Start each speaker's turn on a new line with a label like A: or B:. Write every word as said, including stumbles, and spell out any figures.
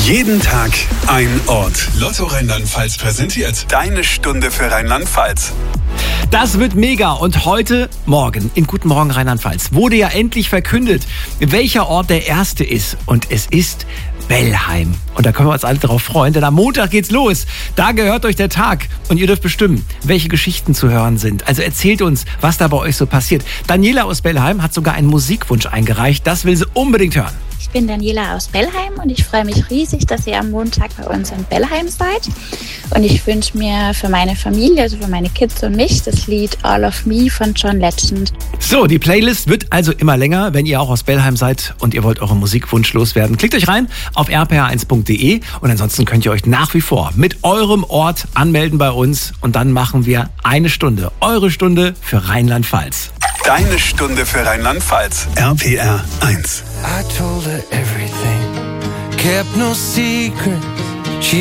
A: Jeden Tag ein Ort. Lotto Rheinland-Pfalz präsentiert deine Stunde für Rheinland-Pfalz.
B: Das wird mega und heute, morgen, in Guten Morgen Rheinland-Pfalz, wurde ja endlich verkündet, welcher Ort der erste ist. Und es ist Bellheim. Und da können wir uns alle drauf freuen, denn am Montag geht's los. Da gehört euch der Tag und ihr dürft bestimmen, welche Geschichten zu hören sind. Also erzählt uns, was da bei euch so passiert. Daniela aus Bellheim hat sogar einen Musikwunsch eingereicht. Das will sie unbedingt hören.
C: Ich bin Daniela aus Bellheim und ich freue mich riesig, dass ihr am Montag bei uns in Bellheim seid. Und ich wünsche mir für meine Familie, also für meine Kids und mich, das Lied All of Me von John Legend.
B: So, die Playlist wird also immer länger, wenn ihr auch aus Bellheim seid und ihr wollt euren Musikwunsch loswerden. Klickt euch rein auf r p r eins punkt d e und ansonsten könnt ihr euch nach wie vor mit eurem Ort anmelden bei uns und dann machen wir eine Stunde, eure Stunde für Rheinland-Pfalz.
A: Deine Stunde für Rheinland-Pfalz. R P R eins.
D: I told her everything, kept no secrets.